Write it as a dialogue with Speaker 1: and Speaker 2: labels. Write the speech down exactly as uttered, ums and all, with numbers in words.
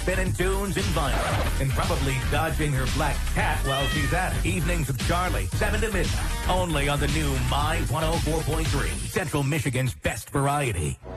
Speaker 1: spinning tunes and vinyl, and probably dodging her black cat while she's at it. Evenings with Charlie, seven to midnight, only on the new My one oh four point three, Central Michigan's best variety.